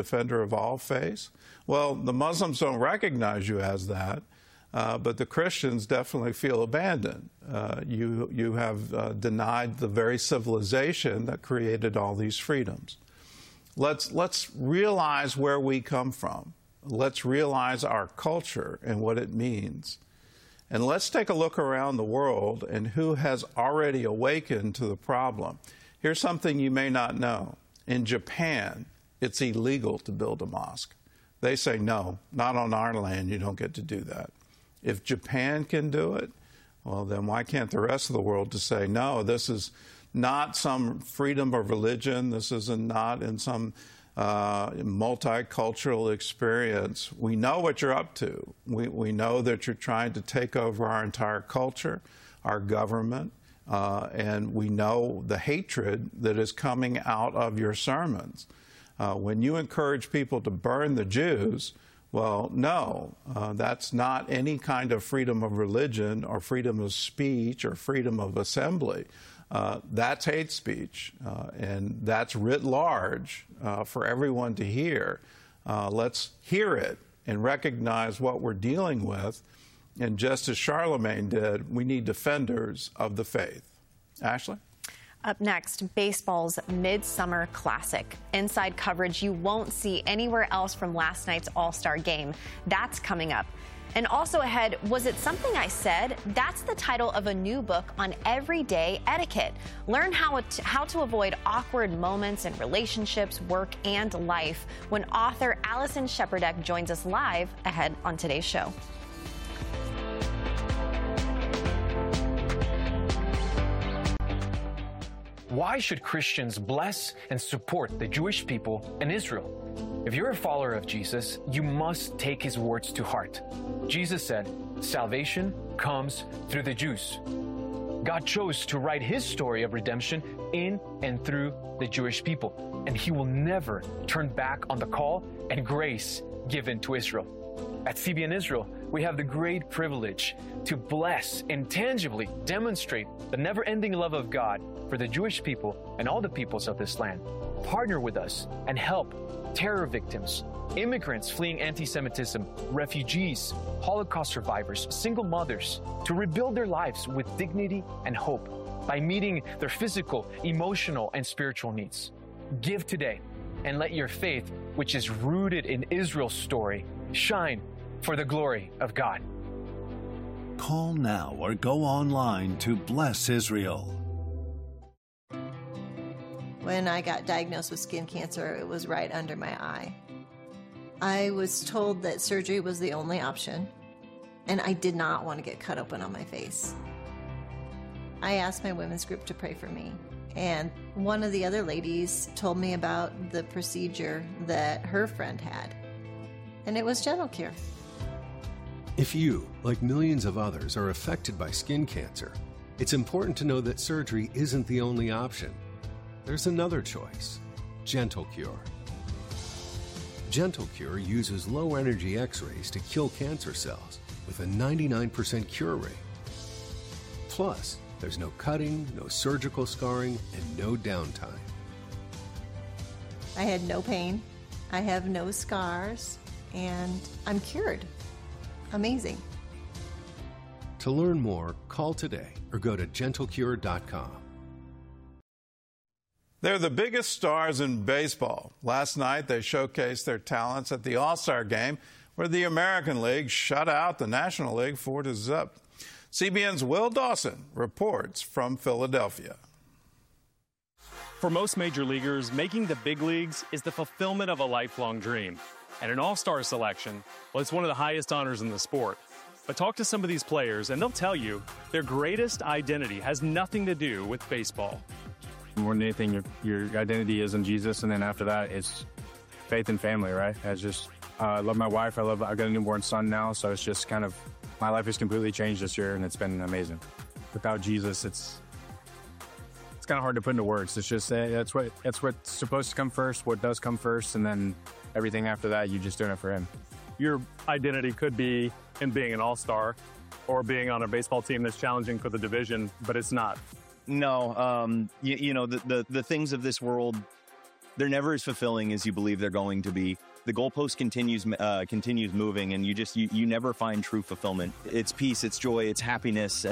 defender of all faiths? Well, the Muslims don't recognize you as that, but the Christians definitely feel abandoned. You have denied the very civilization that created all these freedoms. Let's realize where we come from. Let's realize our culture and what it means. And let's take a look around the world and who has already awakened to the problem. Here's something you may not know. In Japan, it's illegal to build a mosque. They say, no, not on our land, you don't get to do that. If Japan can do it, well, then why can't the rest of the world just say, no, this is not some freedom of religion, this is not in some multicultural experience. We know what you're up to. We know that you're trying to take over our entire culture, our government, and we know the hatred that is coming out of your sermons. When you encourage people to burn the Jews, well, no, that's not any kind of freedom of religion or freedom of speech or freedom of assembly. That's hate speech, and that's writ large for everyone to hear. Let's hear it and recognize what we're dealing with. And just as Charlemagne did, we need defenders of the faith. Ashley? Up next, baseball's Midsummer Classic. Inside coverage you won't see anywhere else from last night's All-Star game. That's coming up. And also ahead, Was It Something I Said? That's the title of a new book on everyday etiquette. Learn how to avoid awkward moments in relationships, work, and life when author Allison Shepardek joins us live ahead on today's show. Why should Christians bless and support the Jewish people in Israel? If you're a follower of Jesus, you must take his words to heart. Jesus said, salvation comes through the Jews. God chose to write his story of redemption in and through the Jewish people, and he will never turn back on the call and grace given to Israel. At CBN Israel, we have the great privilege to bless and tangibly demonstrate the never-ending love of God for the Jewish people and all the peoples of this land. Partner with us and help terror victims, immigrants fleeing anti-Semitism, refugees, Holocaust survivors, single mothers, to rebuild their lives with dignity and hope by meeting their physical, emotional, and spiritual needs. Give today and let your faith, which is rooted in Israel's story, shine for the glory of God. Call now or go online to Bless Israel. When I got diagnosed with skin cancer, it was right under my eye. I was told that surgery was the only option, and I did not want to get cut open on my face. I asked my women's group to pray for me, and one of the other ladies told me about the procedure that her friend had, and it was Gentle Cure. If you, like millions of others, are affected by skin cancer, it's important to know that surgery isn't the only option. There's another choice, Gentle Cure. Gentle Cure uses low-energy X-rays to kill cancer cells with a 99% cure rate. Plus, there's no cutting, no surgical scarring, and no downtime. I had no pain, I have no scars, and I'm cured. Amazing. To learn more, call today or go to gentlecure.com. They're the biggest stars in baseball. Last night, they showcased their talents at the All-Star Game, where the American League shut out the National League 4-0. CBN's Will Dawson reports from Philadelphia. For most major leaguers, making the big leagues is the fulfillment of a lifelong dream. And an All-Star selection, well, it's one of the highest honors in the sport. But talk to some of these players, and they'll tell you their greatest identity has nothing to do with baseball. More than anything, your identity is in Jesus, and then after that, it's faith and family, right? I love my wife. I've got a newborn son now, so it's just kind of, my life has completely changed this year, and it's been amazing. Without Jesus, it's kind of hard to put into words. It's just that's what's supposed to come first, what does come first, and then everything after that, you're just doing it for him. Your identity could be in being an all-star or being on a baseball team that's challenging for the division, but it's not. No, the things of this world they're never as fulfilling as you believe they're going to be. The goalpost continues moving, and you never find true fulfillment. It's peace, it's joy, it's happiness.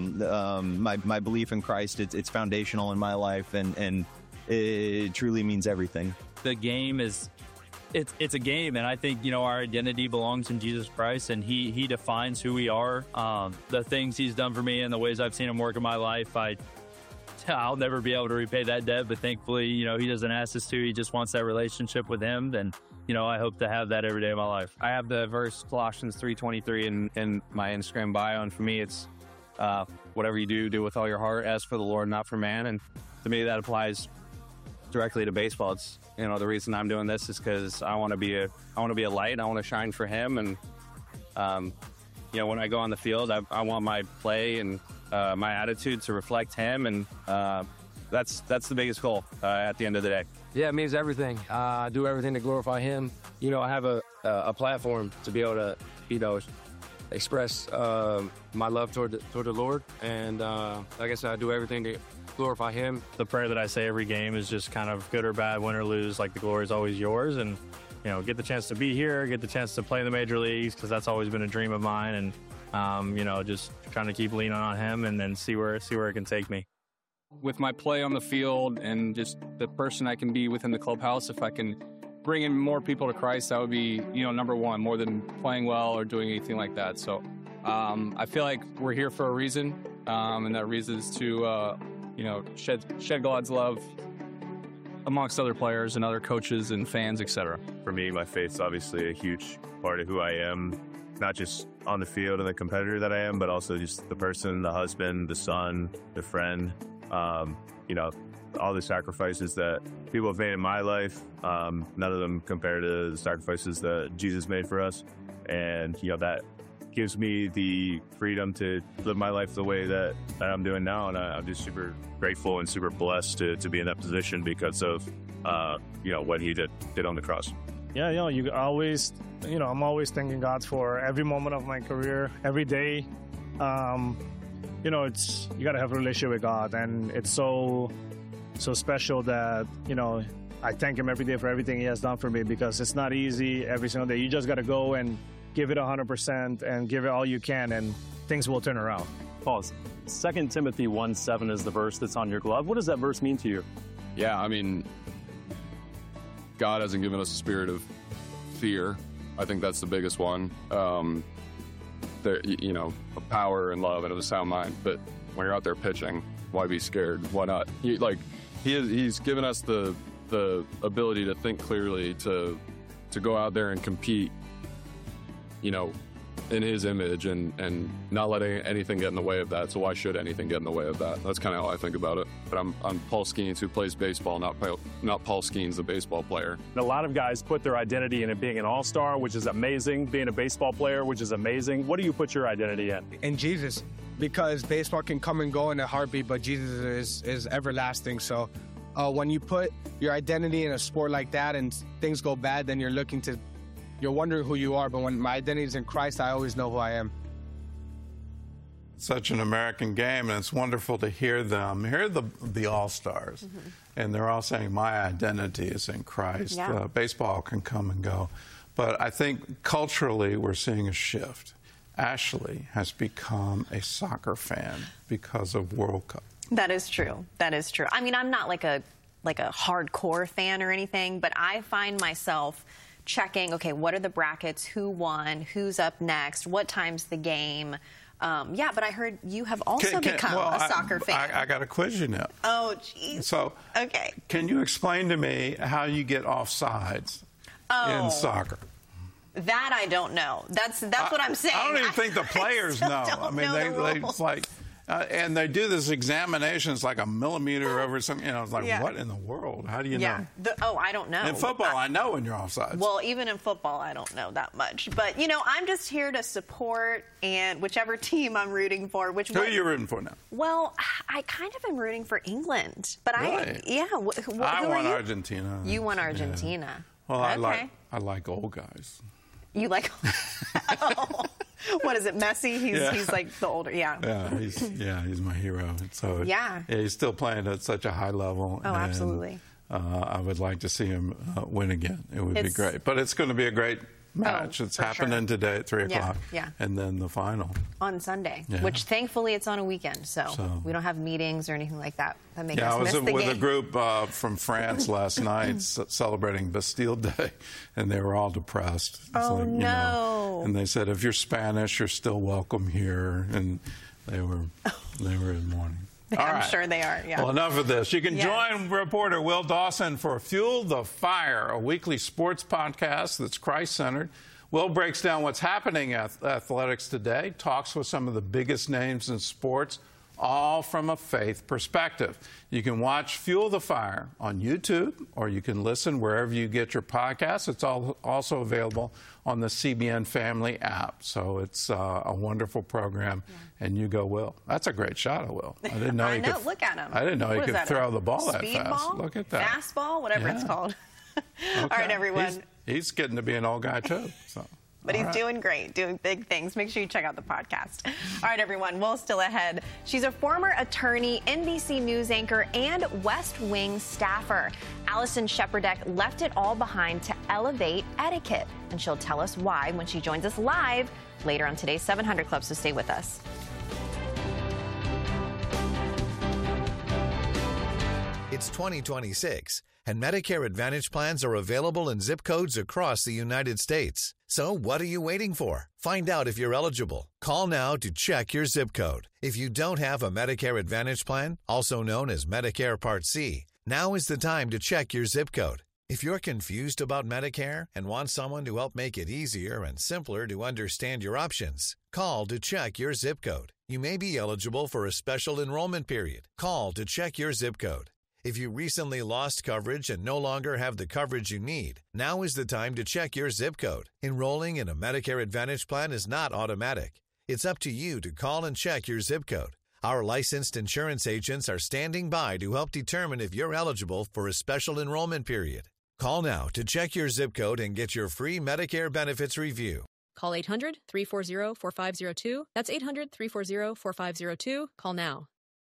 My belief in Christ, it's foundational in my life, and it truly means everything. The game is, it's a game, and I think, our identity belongs in Jesus Christ, and He defines who we are. The things He's done for me and the ways I've seen Him work in my life, I'll never be able to repay that debt, but thankfully, He doesn't ask us to. He just wants that relationship with Him, and I hope to have that every day of my life. I have the verse Colossians 3:23 in my Instagram bio, and for me, it's whatever you do with all your heart, as for the Lord, not for man. And to me, that applies directly to baseball. It's the reason I'm doing this is because I want to be a light. I want to shine for Him, and when I go on the field, I want my play and my attitude to reflect Him, and that's the biggest goal at the end of the day. Yeah, it means everything. I do everything to glorify Him. I have a platform to be able to, express my love toward the Lord. And like I said, I do everything to glorify Him. The prayer that I say every game is just kind of good or bad, win or lose, like the glory is always yours. And, get the chance to be here, get the chance to play in the major leagues, because that's always been a dream of mine. And, just trying to keep leaning on Him and then see where it can take me. With my play on the field and just the person I can be within the clubhouse, if I can bring in more people to Christ, that would be, number one, more than playing well or doing anything like that. So I feel like we're here for a reason, and that reason is to, shed God's love amongst other players and other coaches and fans, etc. For me, my faith's obviously a huge part of who I am, not just on the field and the competitor that I am, but also just the person, the husband, the son, the friend. All the sacrifices that people have made in my life, none of them compare to the sacrifices that Jesus made for us. And, that gives me the freedom to live my life the way that I'm doing now. And I'm just super grateful and super blessed to be in that position because of, what He did on the cross. Yeah, you always, I'm always thanking God for every moment of my career, every day. You got to have a relationship with God, and it's so special that, I thank Him every day for everything He has done for me, because it's not easy every single day. You just got to go and give it 100% and give it all you can, and things will turn around. Pause. 2 Timothy 1:7 is the verse that's on your glove. What does that verse mean to you? Yeah, God hasn't given us a spirit of fear. I think that's the biggest one. Of power and love and of a sound mind. But when you're out there pitching, why be scared? Why not? He's given us the ability to think clearly, to go out there and compete, in His image and not letting anything get in the way of that. So why should anything get in the way of that? That's kind of how I think about it. But I'm Paul Skeens, who plays baseball, not Paul Skeens, the baseball player. A lot of guys put their identity in it being an all-star, which is amazing, being a baseball player, which is amazing. What do you put your identity in? In Jesus, because baseball can come and go in a heartbeat, but Jesus is everlasting. So when you put your identity in a sport like that and things go bad, then you're wondering who you are. But when my identity is in Christ, I always know who I am. Such an American game, and it's wonderful to hear them. Hear the All-Stars, and they're all saying, my identity is in Christ. Yeah. Baseball can come and go. But I think culturally we're seeing a shift. Ashley has become a soccer fan because of World Cup. That is true. That is true. I'm not like a hardcore fan or anything, but I find myself checking, okay, what are the brackets, who won, who's up next, what time's the game. But I heard you have also become a soccer fan. I got to quiz you now. Oh, geez. So, okay. Can you explain to me how you get offsides in soccer? That I don't know. That's what I'm saying. I don't even think the players know. It's like... and they do this examination. It's like a millimeter over something. It's like, what in the world? How do you know? I don't know. In football, I know when you're offsides. Well, even in football, I don't know that much. But, I'm just here to support and whichever team I'm rooting for. Who are you rooting for now? Well, I kind of am rooting for England. But really? I want Argentina. You want Argentina. Yeah. Well, okay. I like old guys. You like... What is it, Messi? He's like the older, he's my hero. So he's still playing at such a high level. Oh, absolutely. I would like to see him win again. It would be great. But it's going to be a great match. It's happening today at 3 o'clock. Yeah. And then the final. On Sunday, which thankfully it's on a weekend, so we don't have meetings or anything like that make us miss the game. I was with a group from France last night celebrating Bastille Day, and they were all depressed. It's no. You know, and they said, if you're Spanish, you're still welcome here. And they were in mourning. I'm sure they are, yeah. Well, enough of this. You can join reporter Will Dawson for Fuel the Fire, a weekly sports podcast that's Christ-centered. Will breaks down what's happening at athletics today, talks with some of the biggest names in sports, all from a faith perspective. You can watch Fuel the Fire on YouTube, or you can listen wherever you get your podcasts. It's also available on the CBN Family app. So it's a wonderful program. And you go, Will. That's a great shot of Will. I didn't know he could. Look at him. I didn't know he could throw the ball that fast. Ball? Look at that. Fastball, whatever it's called. All right, everyone. He's getting to be an old guy, too. So. But he's doing great, doing big things. Make sure you check out the podcast. All right, everyone, Will's still ahead. She's a former attorney, NBC News anchor, and West Wing staffer. Allison Shepardek left it all behind to elevate etiquette. And she'll tell us why when she joins us live later on today's 700 Club, so stay with us. It's 2026, and Medicare Advantage plans are available in zip codes across the United States. So what are you waiting for? Find out if you're eligible. Call now to check your zip code. If you don't have a Medicare Advantage plan, also known as Medicare Part C, now is the time to check your zip code. If you're confused about Medicare and want someone to help make it easier and simpler to understand your options, call to check your zip code. You may be eligible for a special enrollment period. Call to check your zip code. If you recently lost coverage and no longer have the coverage you need, now is the time to check your zip code. Enrolling in a Medicare Advantage plan is not automatic. It's up to you to call and check your zip code. Our licensed insurance agents are standing by to help determine if you're eligible for a special enrollment period. Call now to check your zip code and get your free Medicare benefits review. Call 800-340-4502. That's 800-340-4502. Call now.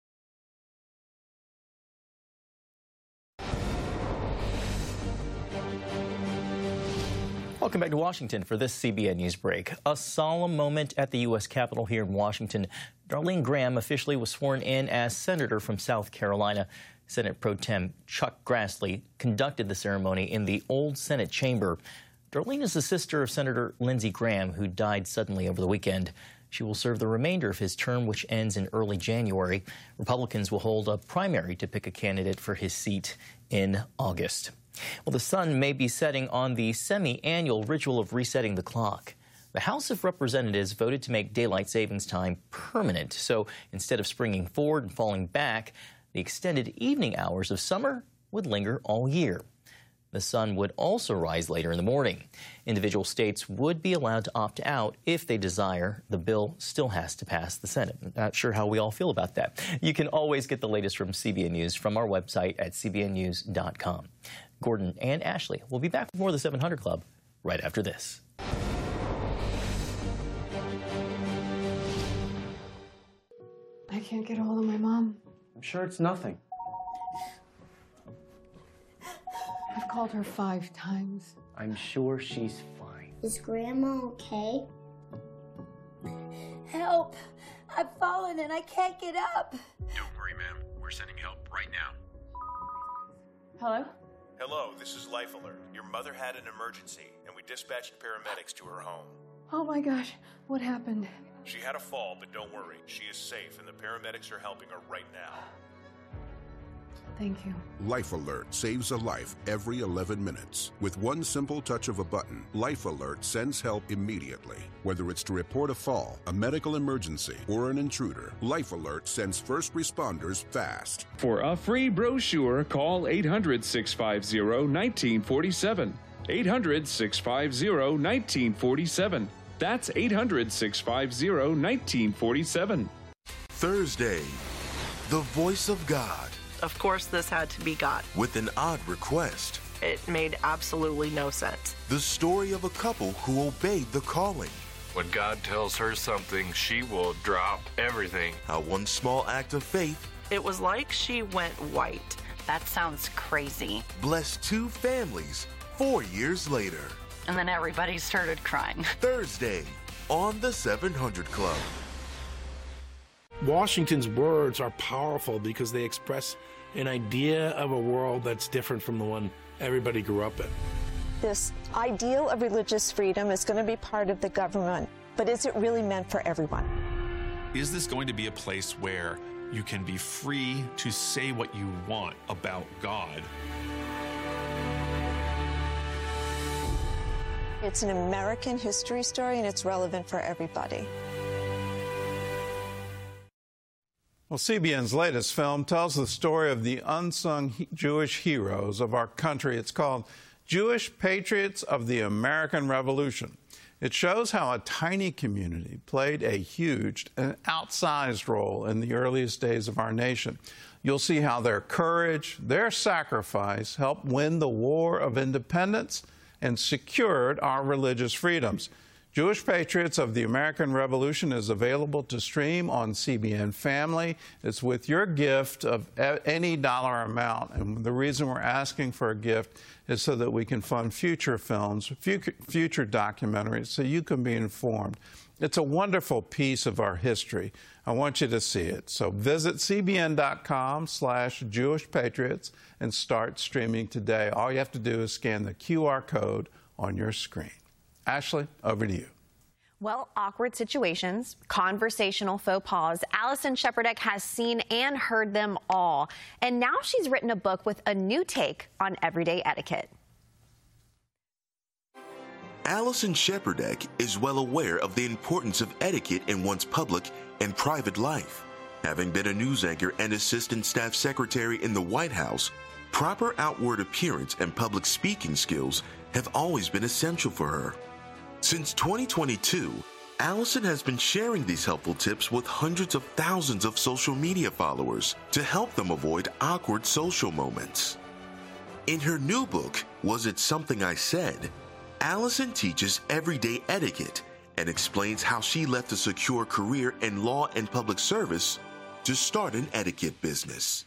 Welcome back to Washington for this CBN News break. A solemn moment at the U.S. Capitol here in Washington. Darlene Graham officially was sworn in as senator from South Carolina. Senate Pro Tem Chuck Grassley conducted the ceremony in the old Senate chamber. Darlene is the sister of Senator Lindsey Graham, who died suddenly over the weekend. She will serve the remainder of his term, which ends in early January. Republicans will hold a primary to pick a candidate for his seat in August. Well, the sun may be setting on the semi-annual ritual of resetting the clock. The House of Representatives voted to make daylight savings time permanent. So instead of springing forward and falling back, the extended evening hours of summer would linger all year. The sun would also rise later in the morning. Individual states would be allowed to opt out if they desire. The bill still has to pass the Senate. Not sure how we all feel about that. You can always get the latest from CBN News from our website at cbnnews.com. Gordon and Ashley will be back with more of the 700 Club right after this. I can't get a hold of my mom. I'm sure it's nothing. I've called her 5 times. I'm sure she's fine. Is Grandma okay? Help! I've fallen and I can't get up. Don't worry, ma'am. We're sending help right now. Hello? Hello, this is Life Alert. Your mother had an emergency, and we dispatched paramedics to her home. Oh my gosh, what happened? She had a fall, but don't worry. She is safe, and the paramedics are helping her right now. Thank you. Life Alert saves a life every 11 minutes. With one simple touch of a button, Life Alert sends help immediately. Whether it's to report a fall, a medical emergency, or an intruder, Life Alert sends first responders fast. For a free brochure, call 800-650-1947. 800-650-1947. That's 800-650-1947. Thursday, the voice of God. Of course, this had to be God. With an odd request. It made absolutely no sense. The story of a couple who obeyed the calling. When God tells her something, she will drop everything. How one small act of faith. It was like she went white. That sounds crazy. Blessed 2 families 4 years later. And then everybody started crying. Thursday on the 700 Club. Washington's words are powerful because they express an idea of a world that's different from the one everybody grew up in. This ideal of religious freedom is going to be part of the government, but is it really meant for everyone? Is this going to be a place where you can be free to say what you want about God? It's an American history story, and it's relevant for everybody. Well, CBN's latest film tells the story of the unsung Jewish heroes of our country. It's called Jewish Patriots of the American Revolution. It shows how a tiny community played a huge and outsized role in the earliest days of our nation. You'll see how their courage, their sacrifice helped win the War of Independence and secured our religious freedoms. Jewish Patriots of the American Revolution is available to stream on CBN Family. It's with your gift of any dollar amount. And the reason we're asking for a gift is so that we can fund future films, future documentaries, so you can be informed. It's a wonderful piece of our history. I want you to see it. So visit cbn.com/Jewish Patriots and start streaming today. All you have to do is scan the QR code on your screen. Ashley, over to you. Well, awkward situations, conversational faux pas, Allison Shepardek has seen and heard them all. And now she's written a book with a new take on everyday etiquette. Allison Shepardek is well aware of the importance of etiquette in one's public and private life. Having been a news anchor and assistant staff secretary in the White House, proper outward appearance and public speaking skills have always been essential for her. Since 2022, Allison has been sharing these helpful tips with hundreds of thousands of social media followers to help them avoid awkward social moments. In her new book, Was It Something I Said?, Allison teaches everyday etiquette and explains how she left a secure career in law and public service to start an etiquette business.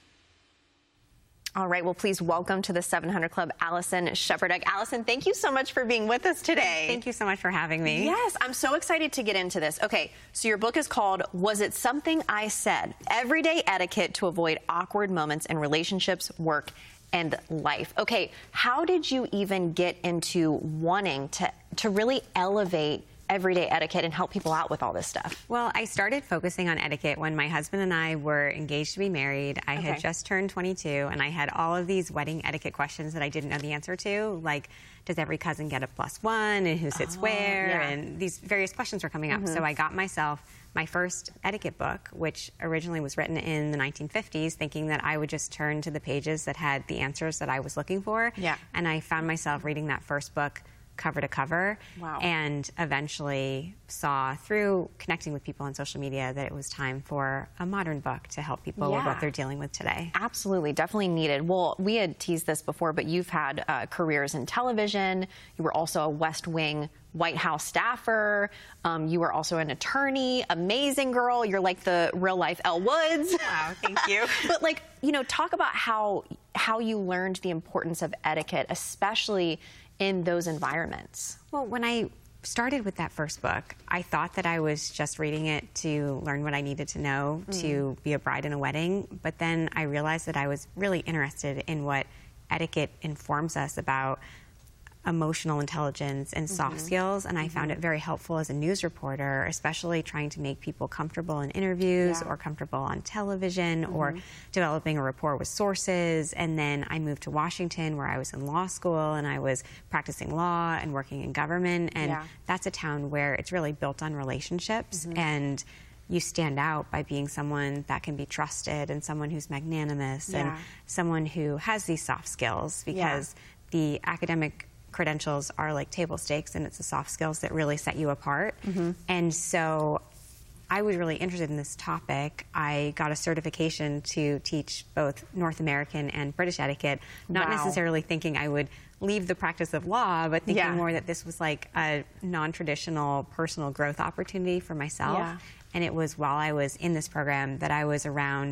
All right, well, please welcome to the 700 Club, Allison Shepardek. Allison, thank you so much for being with us today. Thank you so much for having me. Yes, I'm so excited to get into this. Okay, so your book is called Was It Something I Said? Everyday Etiquette to Avoid Awkward Moments in Relationships, Work, and Life. Okay, how did you even get into wanting to really elevate everyday etiquette and help people out with all this stuff? Well, I started focusing on etiquette when my husband and I were engaged to be married. I had just turned 22, and I had all of these wedding etiquette questions that I didn't know the answer to, like, does every cousin get a +1, and who sits where, and these various questions were coming up. So I got myself my first etiquette book, which originally was written in the 1950s, thinking that I would just turn to the pages that had the answers that I was looking for. And I found myself reading that first book cover to cover, and eventually saw through connecting with people on social media that it was time for a modern book to help people with what they're dealing with today. Absolutely, definitely needed. Well, we had teased this before, but you've had careers in television. You were also a West Wing White House staffer. You were also an attorney. Amazing girl. You're like the real life Elle Woods. Wow, thank you. But like, you know, talk about how you learned the importance of etiquette, especially in those environments. Well, when I started with that first book, I thought that I was just reading it to learn what I needed to know to be a bride in a wedding. But then I realized that I was really interested in what etiquette informs us about emotional intelligence and soft skills, and I found it very helpful as a news reporter, especially trying to make people comfortable in interviews or comfortable on television or developing a rapport with sources. And then I moved to Washington, where I was in law school and I was practicing law and working in government, and that's a town where it's really built on relationships, and you stand out by being someone that can be trusted and someone who's magnanimous and someone who has these soft skills, because the academic credentials are like table stakes, and it's the soft skills that really set you apart. And so I was really interested in this topic. I got a certification to teach both North American and British etiquette, not necessarily thinking I would leave the practice of law, but thinking more that this was like a non-traditional personal growth opportunity for myself. And it was while I was in this program that I was around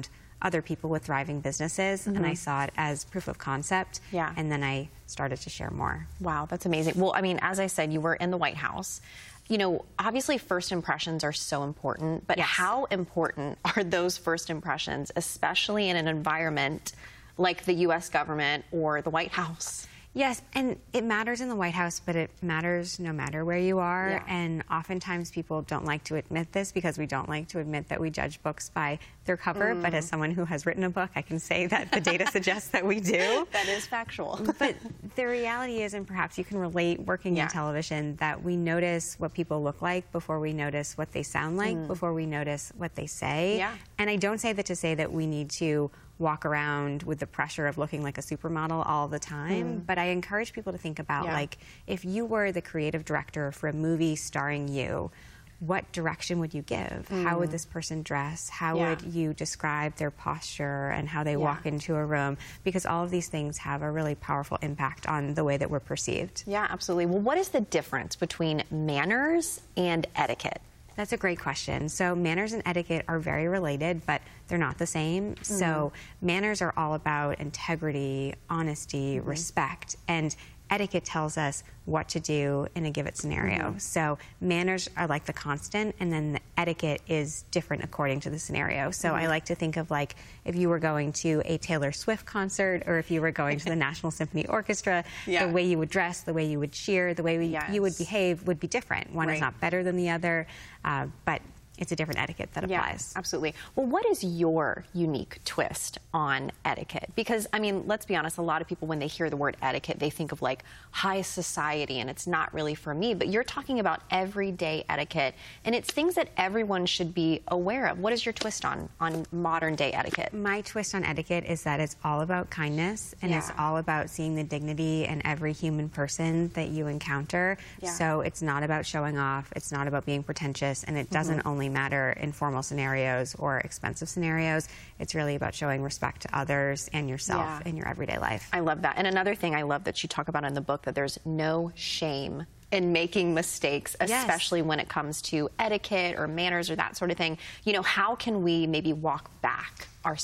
other people with thriving businesses, and I saw it as proof of concept. Yeah. And then I started to share more. Wow, that's amazing. Well, I mean, as I said, you were in the White House. You know, obviously first impressions are so important, but how important are those first impressions, especially in an environment like the U.S. government or the White House? Yes, and it matters in the White House, but it matters no matter where you are. Yeah. And oftentimes people don't like to admit this because we don't like to admit that we judge books by their cover. But as someone who has written a book, I can say that the data suggests that we do. That is factual. But the reality is, and perhaps you can relate working in television, that we notice what people look like before we notice what they sound like, before we notice what they say. Yeah. And I don't say that to say that we need to walk around with the pressure of looking like a supermodel all the time. But I encourage people to think about, like, if you were the creative director for a movie starring you, what direction would you give? How would this person dress? How would you describe their posture and how they walk into a room? Because all of these things have a really powerful impact on the way that we're perceived. Yeah, absolutely. Well, what is the difference between manners and etiquette? That's a great question. So manners and etiquette are very related, but they're not the same. So manners are all about integrity, honesty, respect, and etiquette tells us what to do in a given scenario. So manners are like the constant, and then the etiquette is different according to the scenario. So I like to think of, like, if you were going to a Taylor Swift concert or if you were going to the National Symphony Orchestra, the way you would dress, the way you would cheer, the way you would behave would be different. One is not better than the other, but it's a different etiquette that applies. Yeah, absolutely. Well, what is your unique twist on etiquette? Because, I mean, let's be honest, a lot of people, when they hear the word etiquette, they think of, like, high society, and it's not really for me. But you're talking about everyday etiquette, and it's things that everyone should be aware of. What is your twist on modern-day etiquette? My twist on etiquette is that it's all about kindness, and it's all about seeing the dignity in every human person that you encounter. So it's not about showing off. It's not about being pretentious, and it doesn't only matter in formal scenarios or expensive scenarios. It's really about showing respect to others and yourself in your everyday life. I love that. And another thing I love that you talk about in the book, that there's no shame in making mistakes, especially when it comes to etiquette or manners or that sort of thing. You know, how can we maybe walk back our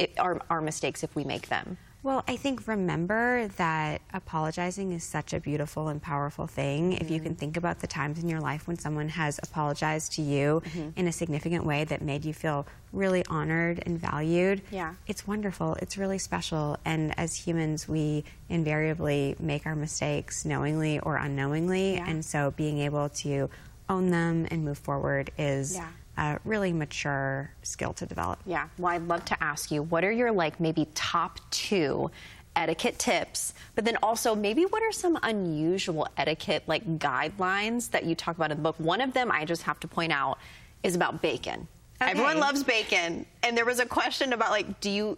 mistakes if we make them? Well, I think remember that apologizing is such a beautiful and powerful thing. If you can think about the times in your life when someone has apologized to you in a significant way that made you feel really honored and valued, it's wonderful. It's really special. And as humans, we invariably make our mistakes knowingly or unknowingly. And so being able to own them and move forward is a really mature skill to develop. Yeah. Well, I'd love to ask you, what are your, like, maybe top 2 etiquette tips, but then also maybe what are some unusual etiquette, like, guidelines that you talk about in the book? One of them, I just have to point out, is about bacon. Okay. Everyone loves bacon, and there was a question about, like,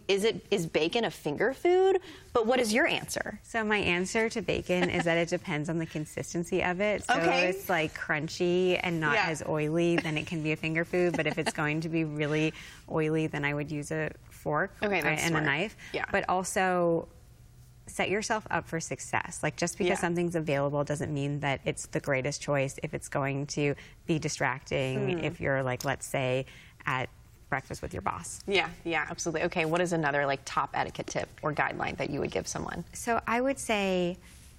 is bacon a finger food? But what is your answer? So my answer to bacon is that it depends on the consistency of it. So if it's, like, crunchy and not as oily, then it can be a finger food. But if it's going to be really oily, then I would use a fork and a knife. But also set yourself up for success. Like, just because something's available doesn't mean that it's the greatest choice if it's going to be distracting, if you're, like, let's say, at breakfast with your boss. Yeah, absolutely. Okay, what is another, like, top etiquette tip or guideline that you would give someone? So I would say,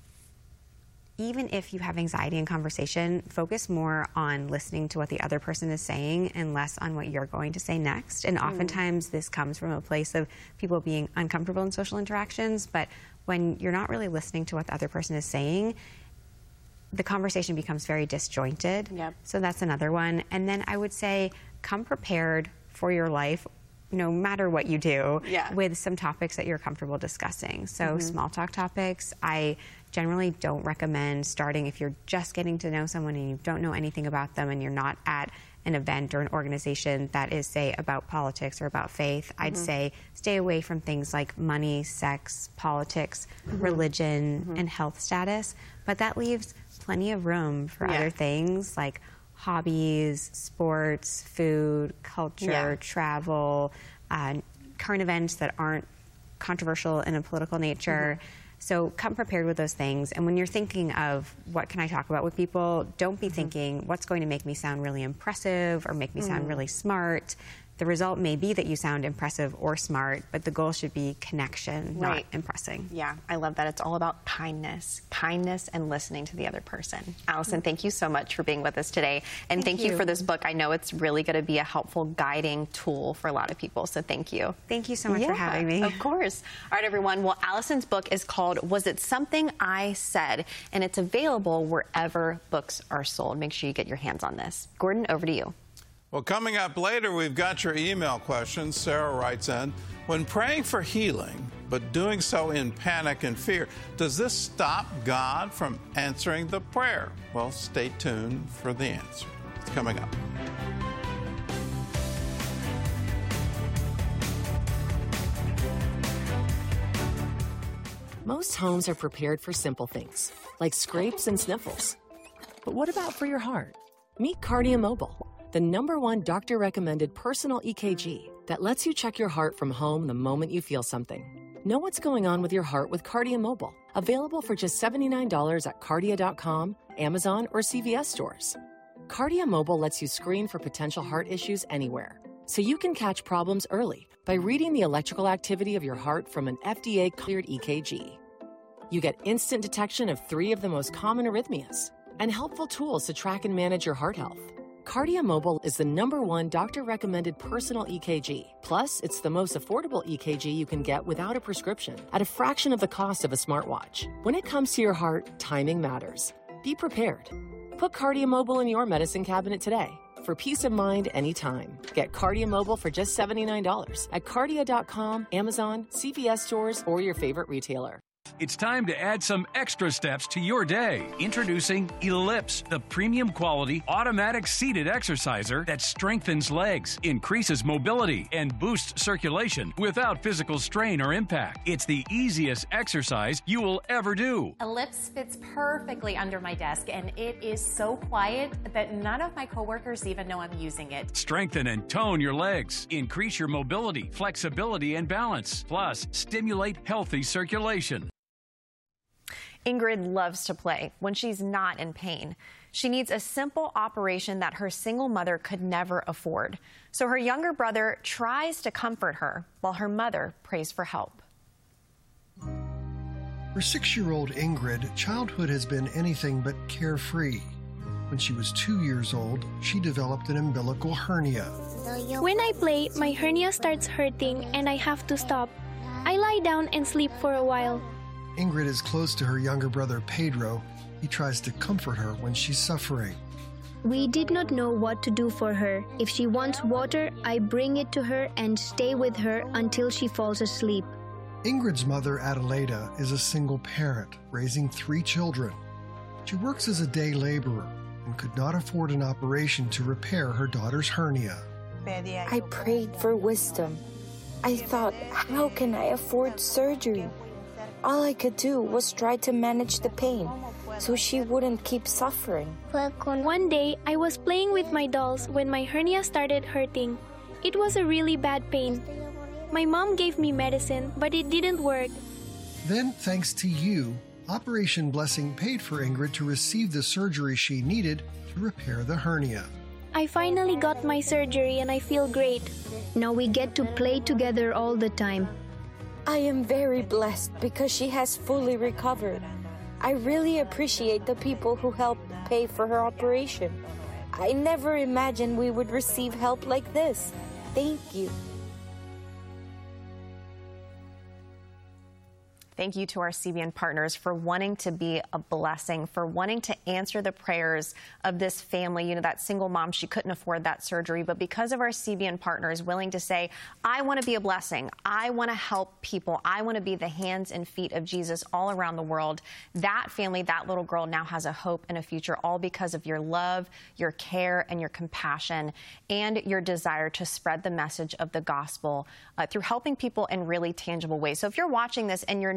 even if you have anxiety in conversation, focus more on listening to what the other person is saying and less on what you're going to say next. And oftentimes this comes from a place of people being uncomfortable in social interactions, but when you're not really listening to what the other person is saying, the conversation becomes very disjointed. So that's another one. And then I would say, come prepared for your life, no matter what you do, with some topics that you're comfortable discussing. So small talk topics, I generally don't recommend starting if you're just getting to know someone and you don't know anything about them and you're not at an event or an organization that is, say, about politics or about faith. I'd say stay away from things like money, sex, politics, religion, and health status. But that leaves plenty of room for other things like hobbies, sports, food, culture, travel, current events that aren't controversial in a political nature. So come prepared with those things. And when you're thinking of what can I talk about with people, don't be thinking what's going to make me sound really impressive or make me sound really smart. The result may be that you sound impressive or smart, but the goal should be connection, not impressing. Yeah, I love that. It's all about kindness and listening to the other person. Allison, thank you so much for being with us today. And thank you for this book. I know it's really going to be a helpful guiding tool for a lot of people, so thank you. Thank you so much for having me. Of course. All right, everyone. Well, Allison's book is called Was It Something I Said? And it's available wherever books are sold. Make sure you get your hands on this. Gordon, over to you. Well, coming up later, we've got your email questions. Sarah writes in, when praying for healing, but doing so in panic and fear, does this stop God from answering the prayer? Well, stay tuned for the answer. It's coming up. Most homes are prepared for simple things, like scrapes and sniffles. But what about for your heart? Meet Cardia Mobile, the #1 doctor-recommended personal EKG that lets you check your heart from home the moment you feel something. Know what's going on with your heart with Cardia Mobile, available for just $79 at Cardia.com, Amazon, or CVS stores. Cardia Mobile lets you screen for potential heart issues anywhere, so you can catch problems early by reading the electrical activity of your heart from an FDA-cleared EKG. You get instant detection of 3 of the most common arrhythmias and helpful tools to track and manage your heart health. Cardia Mobile is the #1 doctor-recommended personal EKG. Plus, it's the most affordable EKG you can get without a prescription at a fraction of the cost of a smartwatch. When it comes to your heart, timing matters. Be prepared. Put Cardia Mobile in your medicine cabinet today for peace of mind anytime. Get Cardia Mobile for just $79 at Cardia.com, Amazon, CVS stores, or your favorite retailer. It's time to add some extra steps to your day. Introducing Ellipse, the premium quality automatic seated exerciser that strengthens legs, increases mobility, and boosts circulation without physical strain or impact. It's the easiest exercise you will ever do. Ellipse fits perfectly under my desk, and it is so quiet that none of my coworkers even know I'm using it. Strengthen and tone your legs. Increase your mobility, flexibility, and balance. Plus, stimulate healthy circulation. Ingrid loves to play when she's not in pain. She needs a simple operation that her single mother could never afford. So her younger brother tries to comfort her while her mother prays for help. For 6-year-old Ingrid, childhood has been anything but carefree. When she was 2 years old, she developed an umbilical hernia. When I play, my hernia starts hurting and I have to stop. I lie down and sleep for a while. Ingrid is close to her younger brother, Pedro. He tries to comfort her when she's suffering. We did not know what to do for her. If she wants water, I bring it to her and stay with her until she falls asleep. Ingrid's mother, Adelaida, is a single parent, raising 3 children. She works as a day laborer and could not afford an operation to repair her daughter's hernia. I prayed for wisdom. I thought, how can I afford surgery? All I could do was try to manage the pain so she wouldn't keep suffering. One day, I was playing with my dolls when my hernia started hurting. It was a really bad pain. My mom gave me medicine, but it didn't work. Then, thanks to you, Operation Blessing paid for Ingrid to receive the surgery she needed to repair the hernia. I finally got my surgery and I feel great. Now we get to play together all the time. I am very blessed because she has fully recovered. I really appreciate the people who helped pay for her operation. I never imagined we would receive help like this. Thank you. Thank you to our CBN partners for wanting to be a blessing, for wanting to answer the prayers of this family. You know, that single mom, she couldn't afford that surgery, but because of our CBN partners willing to say, I want to be a blessing, I want to help people, I want to be the hands and feet of Jesus all around the world, that family, that little girl now has a hope and a future, all because of your love, your care, and your compassion, and your desire to spread the message of the gospel through helping people in really tangible ways. So if you're watching this and you're not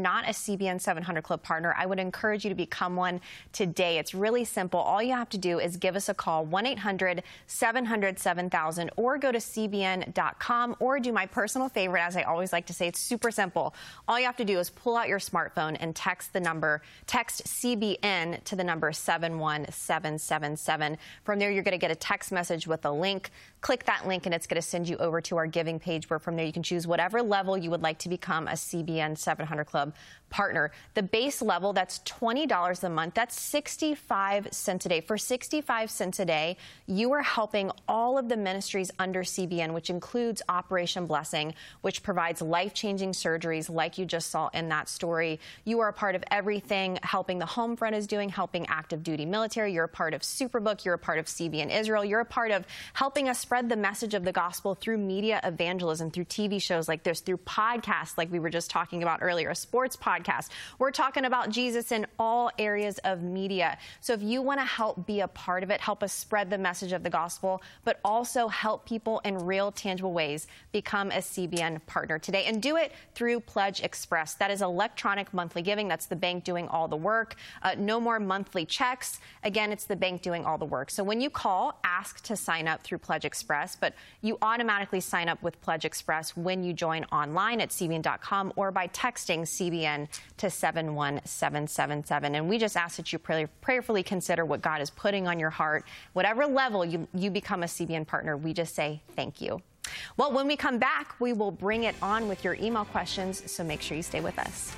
not a CBN 700 Club partner, I would encourage you to become one today. It's really simple. All you have to do is give us a call, 1-800-700-7000, or go to cbn.com, or do my personal favorite, as I always like to say, it's super simple. All you have to do is pull out your smartphone and text CBN to the number 71777. From there, you're going to get a text message with a link. Click that link and it's going to send you over to our giving page, where from there you can choose whatever level you would like to become a CBN 700 Club partner. The base level, that's $20 a month. That's 65 cents a day. For 65 cents a day, you are helping all of the ministries under CBN, which includes Operation Blessing, which provides life-changing surgeries like you just saw in that story. You are a part of everything helping the Homefront is doing, helping active duty military. You're a part of Superbook. You're a part of CBN Israel. You're a part of helping us spread the message of the gospel through media evangelism, through TV shows like this, through podcasts like we were just talking about earlier, a sports podcast. We're talking about Jesus in all areas of media. So if you want to help be a part of it, help us spread the message of the gospel, but also help people in real, tangible ways, become a CBN partner today. And do it through Pledge Express. That is electronic monthly giving. That's the bank doing all the work. No more monthly checks. Again, it's the bank doing all the work. So when you call, ask to sign up through Pledge Express, but you automatically sign up with Pledge Express when you join online at cbn.com or by texting CBN to 71777. And we just ask that you prayerfully consider what God is putting on your heart. Whatever level you become a CBN partner, we just say thank you. Well, when we come back, we will bring it on with your email questions, so make sure you stay with us.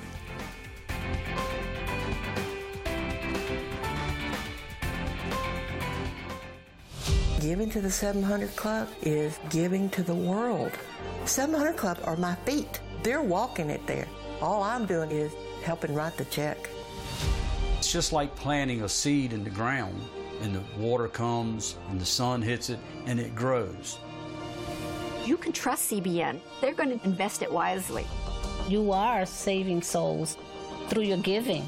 Giving to the 700 Club is giving to the world. 700 Club are my feet. They're walking it there. All I'm doing is helping write the check. It's just like planting a seed in the ground, and the water comes, and the sun hits it, and it grows. You can trust CBN. They're going to invest it wisely. You are saving souls through your giving.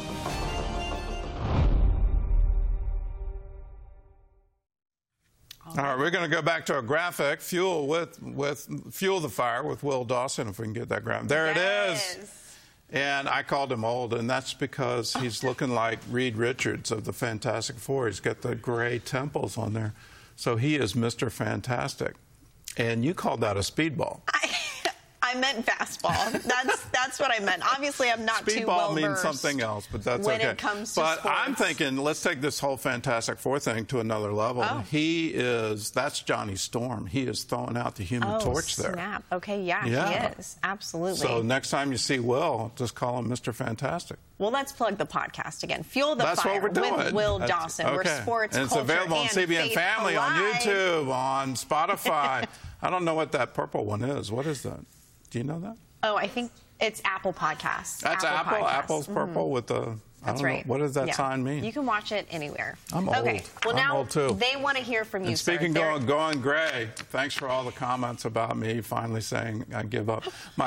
All right, we're going to go back to a graphic, Fuel the Fire with Will Dawson, if we can get that graphic. There it is. And I called him old, and that's because he's looking like Reed Richards of the Fantastic Four. He's got the gray temples on there. So he is Mr. Fantastic. And you called that a speedball. I meant fastball. That's what I meant. Obviously, I'm not too well versed. Speedball means something else, but that's when okay. It comes to but sports. I'm thinking, let's take this whole Fantastic Four thing to another level. Oh. That's Johnny Storm. He is throwing out the Human Torch there. Snap. Okay, yeah, he is. Absolutely. So next time you see Will, just call him Mr. Fantastic. Well, let's plug the podcast again. Fuel the Fire. That's what we're doing. With Will Dawson. Okay. We're sports, and it's culture, available on CBN Faith Family, Alive. on YouTube, on Spotify. I don't know what that purple one is. What is that? Do you know that? Oh, I think it's Apple Podcasts. That's Apple. Podcasts. Apple's purple with the... That's right. What does that sign mean? You can watch it anywhere. I'm old. Okay. Well, I'm now old too. They want to hear from you, and speaking sir. Going gray, thanks for all the comments about me finally saying I give up.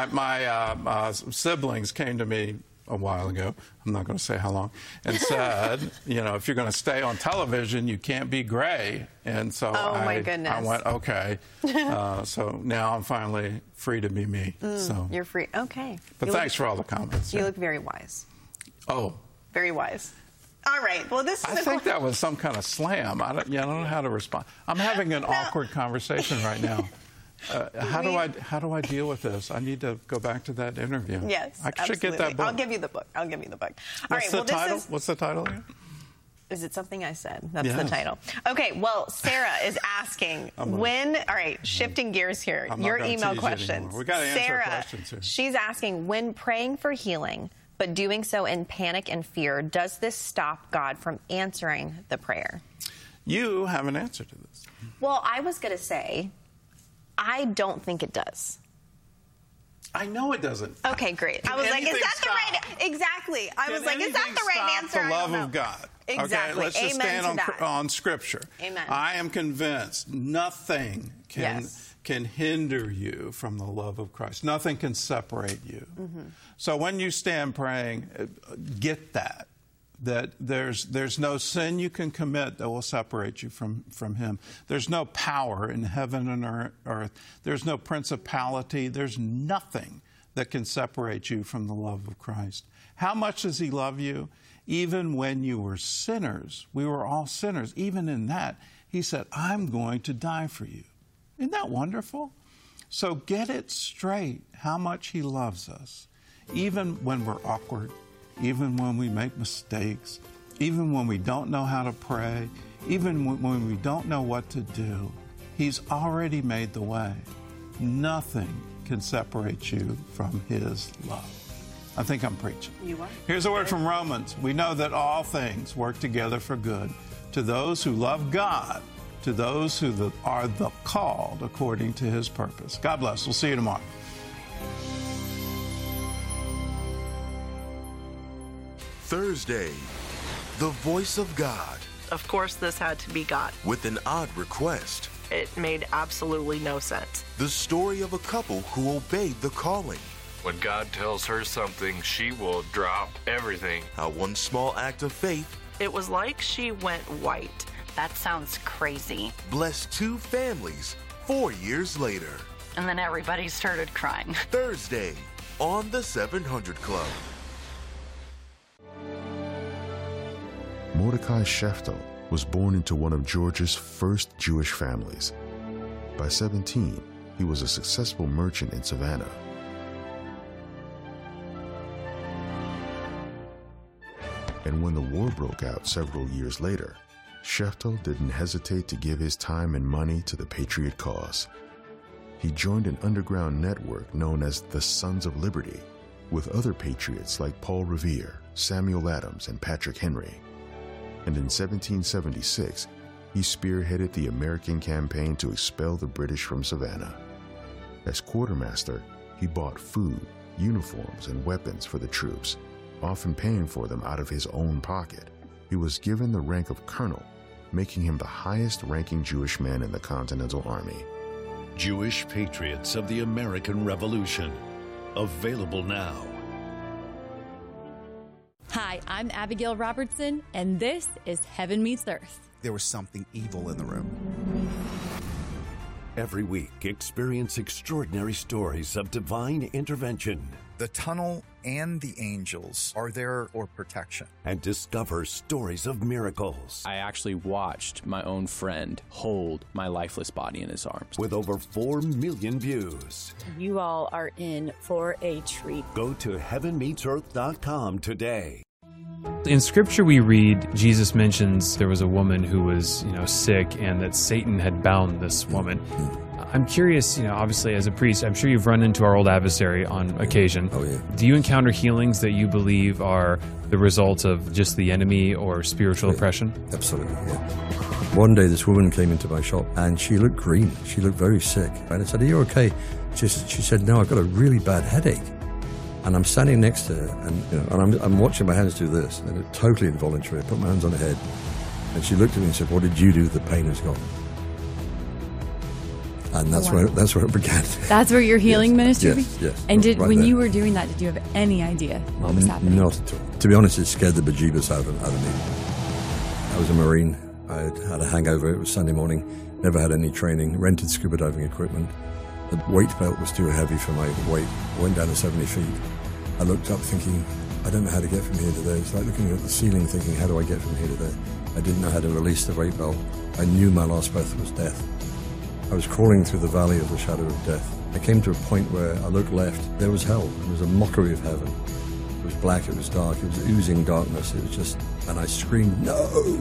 My siblings came to me a while ago, I'm not going to say how long, and said, you know, if you're going to stay on television, you can't be gray. And so my goodness. I went, okay. So now I'm finally free to be me. So you're free. Okay. But thanks for all the comments. You look very wise. Oh. Very wise. All right. Well, this is I think that was some kind of slam. I don't know how to respond. I'm having an awkward conversation right now. How do I deal with this? I need to go back to that interview. Yes, I should get that book. I'll give you the book. What's the title? What's the title again? Is it something I said? That's the title. Okay, well, Sarah is asking when, all right, shifting gears here, your email questions. We got to answer Sarah, questions here. She's asking, when praying for healing, but doing so in panic and fear, does this stop God from answering the prayer? You have an answer to this. Well, I was going to say, I don't think it does. I know it doesn't. Okay, great. I was like, is that the right... Exactly. I was like, is that the right answer? The love of God. Exactly. Okay, let's just stand on Scripture. Amen. I am convinced nothing can hinder you from the love of Christ. Nothing can separate you. Mm-hmm. So when you stand praying, get that there's no sin you can commit that will separate you from Him. There's no power in heaven and earth. There's no principality. There's nothing that can separate you from the love of Christ. How much does he love you? Even when you were sinners, we were all sinners. Even in that, he said, I'm going to die for you. Isn't that wonderful? So get it straight how much he loves us. Even when we're awkward, even when we make mistakes, even when we don't know how to pray, even when we don't know what to do, he's already made the way. Nothing can separate you from his love. I think I'm preaching. You are. Here's a word from Romans. We know that all things work together for good to those who love God, to those who are the called according to his purpose. God bless. We'll see you tomorrow. Thursday, the voice of God. Of course, this had to be God. With an odd request. It made absolutely no sense. The story of a couple who obeyed the calling. When God tells her something, she will drop everything. How one small act of faith. It was like she went white. That sounds crazy. Blessed two families 4 years later. And then everybody started crying. Thursday on the 700 Club. Mordecai Sheftel was born into one of Georgia's first Jewish families. By 17, he was a successful merchant in Savannah. And when the war broke out several years later, Sheftel didn't hesitate to give his time and money to the Patriot cause. He joined an underground network known as the Sons of Liberty, with other patriots like Paul Revere, Samuel Adams, and Patrick Henry. And in 1776, he spearheaded the American campaign to expel the British from Savannah. As quartermaster, he bought food, uniforms, and weapons for the troops, often paying for them out of his own pocket. He was given the rank of colonel, making him the highest-ranking Jewish man in the Continental Army. Jewish Patriots of the American Revolution. Available now. Hi, I'm Abigail Robertson, and this is Heaven Meets Earth. There was something evil in the room. Every week, experience extraordinary stories of divine intervention. The tunnel and the angels are there for protection. And discover stories of miracles. I actually watched my own friend hold my lifeless body in his arms. With over 4 million views. You all are in for a treat. Go to heavenmeetsearth.com today. In Scripture we read, Jesus mentions there was a woman who was, sick and that Satan had bound this woman. I'm curious, obviously as a priest, I'm sure you've run into our old adversary on occasion. Oh, yeah. Do you encounter healings that you believe are the result of just the enemy or spiritual oppression? Absolutely, yeah. One day this woman came into my shop and she looked green. She looked very sick. And I said, "Are you okay?" She said, "No, I've got a really bad headache." And I'm standing next to her, and I'm watching my hands do this, and it's totally involuntary. I put my hands on her head, and she looked at me and said, "What did you do? The pain has gone." And that's where it began. That's where your healing ministry Yes, yes. And right when there. you were doing that, did you have any idea what was happening? Not at all. To be honest, it scared the bejeebus out of me. I was a Marine. I had a hangover. It was Sunday morning. Never had any training. Rented scuba diving equipment. The weight belt was too heavy for my weight. I went down to 70 feet. I looked up thinking, I don't know how to get from here to there. It's like looking at the ceiling thinking, how do I get from here to there? I didn't know how to release the weight belt. I knew my last breath was death. I was crawling through the valley of the shadow of death. I came to a point where I looked left. There was hell. It was a mockery of heaven. It was black, it was dark, it was oozing darkness. It was just, and I screamed, "No!"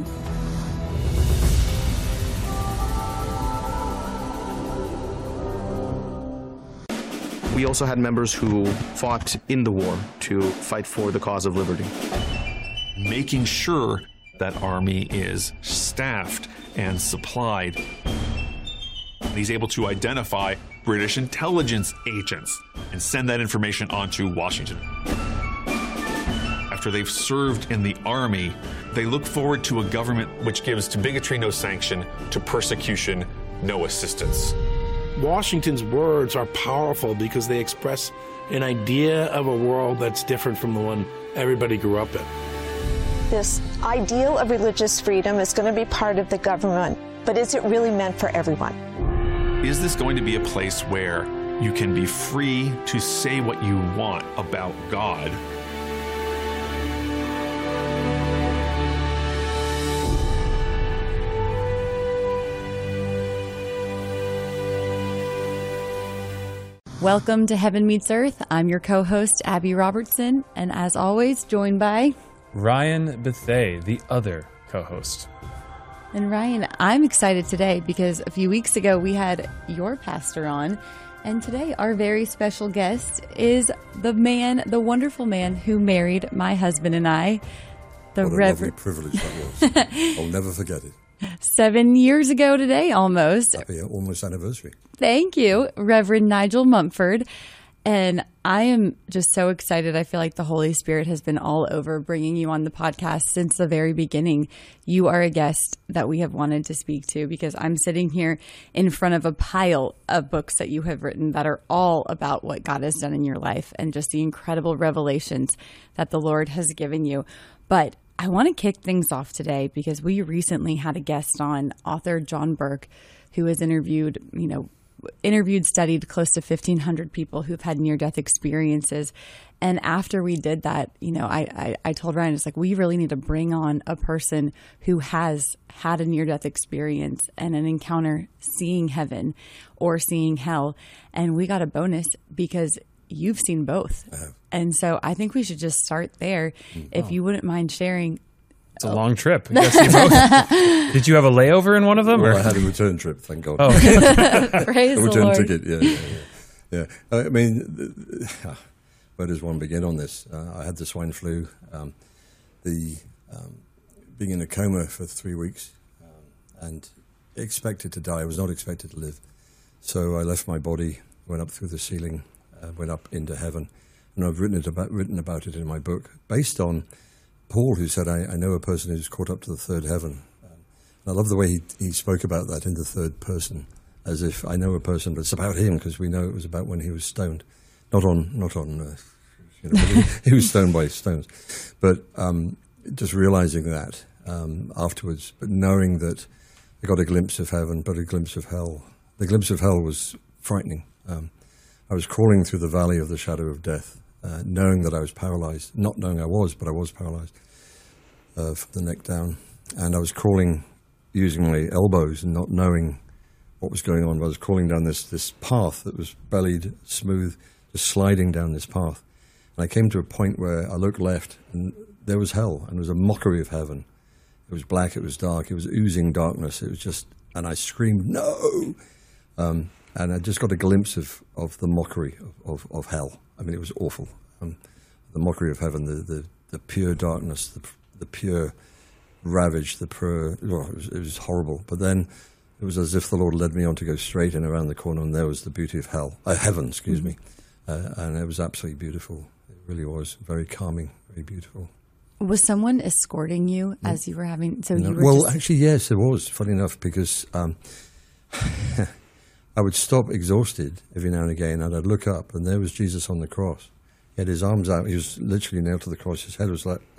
We also had members who fought in the war to fight for the cause of liberty. Making sure that army is staffed and supplied. He's able to identify British intelligence agents and send that information on to Washington. After they've served in the army, they look forward to a government which gives to bigotry no sanction, to persecution no assistance. Washington's words are powerful because they express an idea of a world that's different from the one everybody grew up in. This ideal of religious freedom is going to be part of the government, but is it really meant for everyone? Is this going to be a place where You can be free to say what you want about God. Welcome to Heaven Meets Earth. I'm your co-host, Abby Robertson, and as always, joined by Ryan Bethay, the other co-host. And Ryan, I'm excited today because a few weeks ago we had your pastor on, and today our very special guest is the wonderful man who married my husband and I, what a lovely privilege that was. I'll never forget it. 7 years ago today, almost. Happy almost anniversary. Thank you, Reverend Nigel Mumford. And I am just so excited. I feel like the Holy Spirit has been all over bringing you on the podcast since the very beginning. You are a guest that we have wanted to speak to because I'm sitting here in front of a pile of books that you have written that are all about what God has done in your life and just the incredible revelations that the Lord has given you. But I want to kick things off today because we recently had a guest on, author John Burke, who has interviewed, studied close to 1,500 people who've had near-death experiences. And after we did that, I told Ryan, it's like, we really need to bring on a person who has had a near-death experience and an encounter seeing heaven or seeing hell. And we got a bonus because you've seen both. And so I think we should just start there. If you wouldn't mind sharing. It's a long trip. You got to see both. Did you have a layover in one of them? Well, I had a return trip, thank God. Oh, praise a the return Lord. ticket, yeah. I mean, where does one begin on this? I had the swine flu, being in a coma for 3 weeks, and expected to die. I was not expected to live. So I left my body, went up through the ceiling, went up into heaven, and I've written about it in my book, based on Paul, who said, I know a person who's caught up to the third heaven. And I love the way he spoke about that in the third person, as if I know a person, but it's about him, because we know it was about when he was stoned. Not on he was stoned by stones. But just realizing that afterwards, but knowing that I got a glimpse of heaven, but a glimpse of hell. The glimpse of hell was frightening. I was crawling through the valley of the shadow of death, knowing that I was paralyzed, not knowing I was, but I was paralyzed from the neck down. And I was crawling using my elbows and not knowing what was going on. I was crawling down this path that was bellied, smooth, just sliding down this path. And I came to a point where I looked left, and there was hell, and it was a mockery of heaven. It was black, it was dark, it was oozing darkness. It was just, and I screamed, no! And I just got a glimpse of the mockery of hell. I mean, it was awful. The mockery of heaven, the pure darkness, the pure ravage, it was horrible. But then it was as if the Lord led me on to go straight in around the corner, and there was the beauty of heaven, excuse me. And it was absolutely beautiful. It really was very calming, very beautiful. Was someone escorting you as you were having? So no. You were actually, yes, there was. Funny enough, because I would stop exhausted every now and again, and I'd look up, and there was Jesus on the cross. He had his arms out. He was literally nailed to the cross. His head was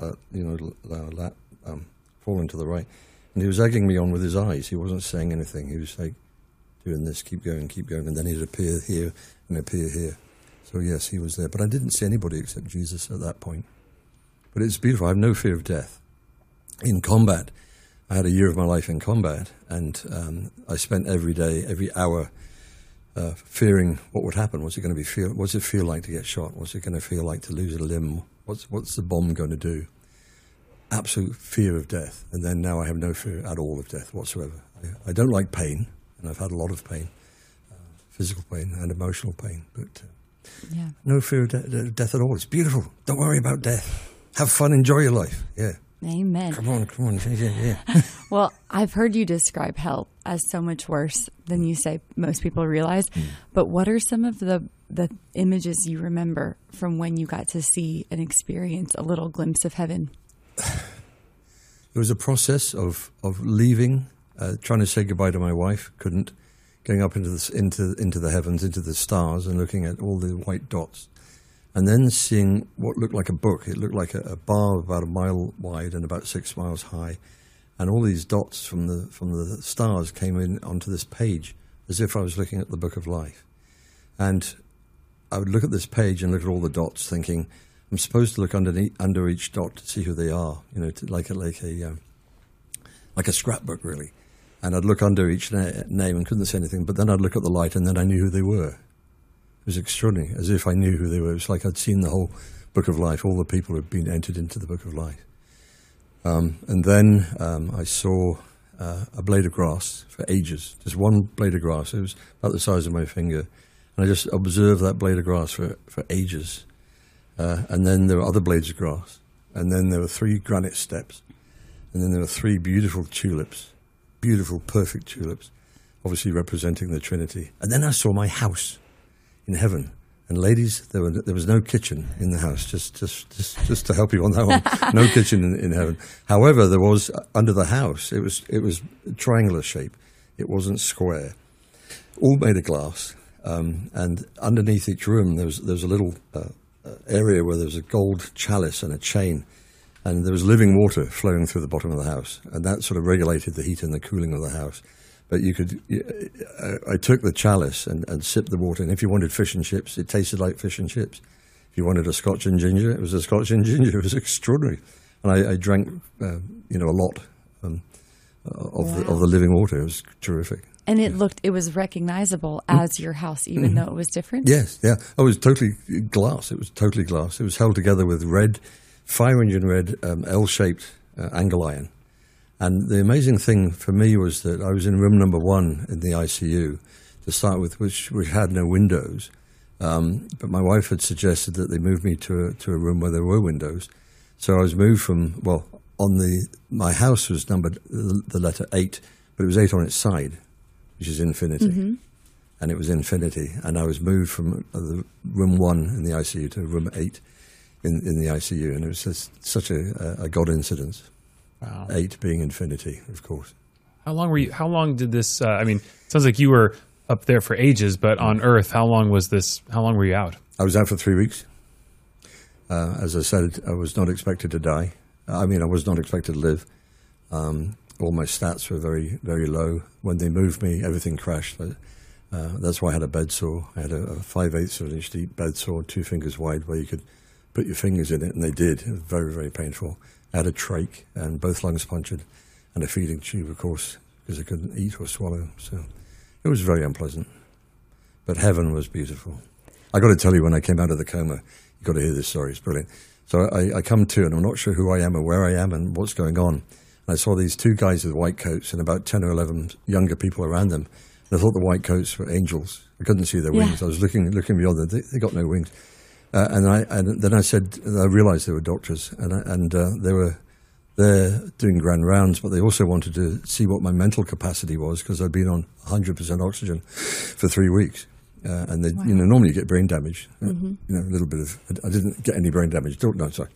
fallen to the right, and he was egging me on with his eyes. He wasn't saying anything. He was like doing this, keep going, and then he'd appear here and appear here. So yes, he was there, but I didn't see anybody except Jesus at that point. But it's beautiful. I have no fear of death. In combat, I had a year of my life in combat, and I spent every day, every hour, fearing what would happen. What's it feel like to get shot? What's it going to feel like to lose a limb? What's the bomb going to do? Absolute fear of death. And then now I have no fear at all of death whatsoever. I don't like pain, and I've had a lot of pain, physical pain and emotional pain, but no fear of death at all. It's beautiful. Don't worry about death. Have fun, enjoy your life. Yeah. Amen. Come on. Yeah. Well, I've heard you describe hell as so much worse than you say most people realize. But what are some of the images you remember from when you got to see and experience a little glimpse of heaven? It was a process of leaving, trying to say goodbye to my wife, couldn't, going up into the heavens, into the stars, and looking at all the white dots. And then seeing what looked like a book. It looked like a bar about a mile wide and about 6 miles high. And all these dots from the stars came in onto this page, as if I was looking at the book of life. And I would look at this page and look at all the dots, thinking, I'm supposed to look under each dot to see who they are, like a scrapbook, really. And I'd look under each name and couldn't say anything, but then I'd look at the light and then I knew who they were. It was extraordinary, as if I knew who they were. It was like I'd seen the whole Book of Life, all the people who had been entered into the Book of Life. And then I saw a blade of grass for ages, just one blade of grass. It was about the size of my finger. And I just observed that blade of grass for ages. And then there were other blades of grass. And then there were 3 granite steps. And then there were 3 beautiful tulips, beautiful, perfect tulips, obviously representing the Trinity. And then I saw my house in heaven. And ladies, there was no kitchen in the house, just to help you on that one. No kitchen in heaven. However, there was, under the house, it was triangular shape. It wasn't square. All made of glass. And underneath each room, there was a little area where there was a gold chalice and a chain. And there was living water flowing through the bottom of the house. And that sort of regulated the heat and the cooling of the house. But I took the chalice and sipped the water. And if you wanted fish and chips, it tasted like fish and chips. If you wanted a Scotch and ginger, it was a Scotch and ginger. It was extraordinary. And I drank, a lot of the living water. It was terrific. And it was recognizable as your house, even though it was different? Yes, yeah. Oh, it was totally glass. It was totally glass. It was held together with red, fire engine red, L-shaped angle iron. And the amazing thing for me was that I was in room number 1 in the ICU to start with, which had no windows. But my wife had suggested that they move me to a room where there were windows. So I was moved from, my house was numbered the letter 8, but it was 8 on its side, which is infinity. Mm-hmm. And it was infinity. And I was moved from room 1 in the ICU to room 8 in the ICU. And it was just such a God incidence. Wow. 8 being infinity, of course. How long did this, it sounds like you were up there for ages, but on Earth, how long were you out? I was out for 3 weeks. As I said, I was not expected to die. I was not expected to live. All my stats were very, very low. When they moved me, everything crashed. That's why I had a bed sore. I had a 5/8 of an inch deep bed sore, 2 fingers wide, where you could put your fingers in it, and they did. It was very, very painful. I had a trach and both lungs punctured, and a feeding tube, of course, because I couldn't eat or swallow. So it was very unpleasant. But heaven was beautiful. I got to tell you, when I came out of the coma, you got to hear this story. It's brilliant. So I come to, and I'm not sure who I am or where I am and what's going on. And I saw these 2 guys with white coats and about 10 or 11 younger people around them. And I thought the white coats were angels. I couldn't see their wings. I was looking beyond them. They got no wings. And then I said, I realized they were doctors, and they were there doing grand rounds, but they also wanted to see what my mental capacity was, because I'd been on 100% oxygen for 3 weeks. And they, normally you get brain damage. Mm-hmm. A little bit of. I didn't get any brain damage. No, sorry,